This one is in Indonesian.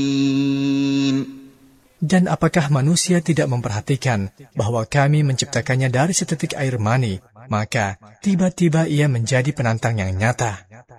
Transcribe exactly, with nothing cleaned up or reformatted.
Dan apakah manusia tidak memperhatikan bahwa kami menciptakannya dari setetik air mani, maka tiba-tiba ia menjadi penantang yang nyata.